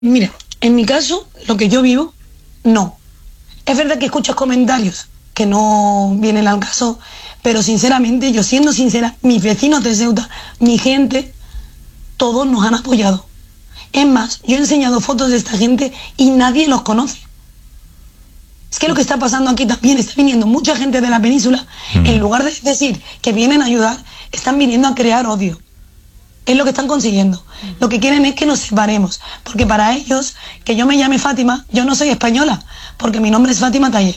Mira, en mi caso, lo que yo vivo, no. Es verdad que escuchas comentarios que no vienen al caso, pero sinceramente, yo siendo sincera, mis vecinos de Ceuta, mi gente, todos nos han apoyado. Es más, yo he enseñado fotos de esta gente y nadie los conoce. Es que lo que está pasando aquí también, está viniendo mucha gente de la península, en lugar de decir que vienen a ayudar, están viniendo a crear odio. Es lo que están consiguiendo. Lo que quieren es que nos separemos, porque para ellos, que yo me llame Fátima, yo no soy española, porque mi nombre es Fátima Tayeb.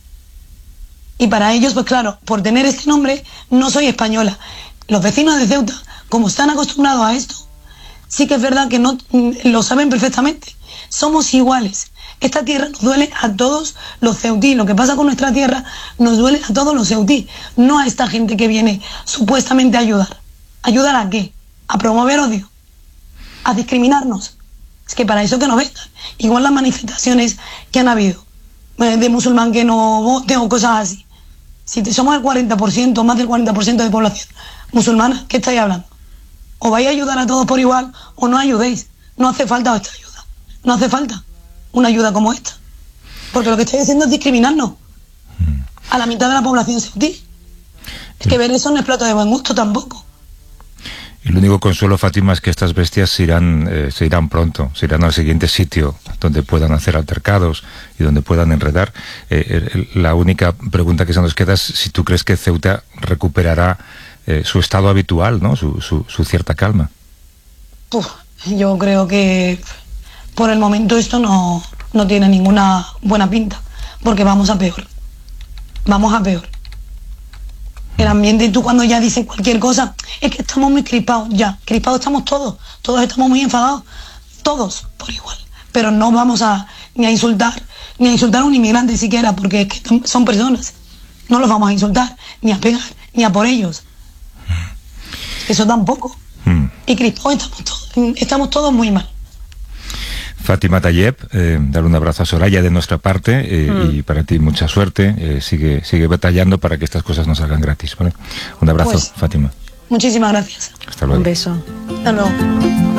Y para ellos, pues claro, por tener este nombre, no soy española. Los vecinos de Ceuta, como están acostumbrados a esto, sí que es verdad que no lo saben perfectamente. Somos iguales. Esta tierra nos duele a todos los ceutí. Lo que pasa con nuestra tierra nos duele a todos los ceutí, no a esta gente que viene supuestamente a ayudar. ¿Ayudar a qué? A promover odio, a discriminarnos. Es que para eso que nos vengan. Igual las manifestaciones que han habido de musulmán que no vote o cosas así. Si somos el 40%, más del 40% de población musulmana, ¿qué estáis hablando? O vais a ayudar a todos por igual o no ayudéis. No hace falta esta ayuda. No hace falta una ayuda como esta. Porque lo que estáis haciendo es discriminarnos a la mitad de la población ceutí. Es que ver eso no es plato de buen gusto tampoco. El único consuelo, Fátima, es que estas bestias se irán pronto, se irán al siguiente sitio donde puedan hacer altercados y donde puedan enredar. La única pregunta que se nos queda es si tú crees que Ceuta recuperará su estado habitual, ¿no? Su cierta calma. Yo creo que por el momento esto no tiene ninguna buena pinta, porque vamos a peor. Vamos a peor. El ambiente, tú cuando ya dices cualquier cosa, es que estamos muy crispados, ya. Crispados estamos todos estamos muy enfadados, todos por igual. Pero no vamos ni a insultar a un inmigrante siquiera, porque es que son personas. No los vamos a insultar, ni a pegar, ni a por ellos. Eso tampoco. Y crispados estamos todos muy mal. Fátima Tayeb, darle un abrazo a Soraya de nuestra parte y para ti mucha suerte. Sigue batallando para que estas cosas no salgan gratis, ¿vale? Un abrazo, Fátima. Muchísimas gracias. Hasta luego. Un beso. Hasta luego.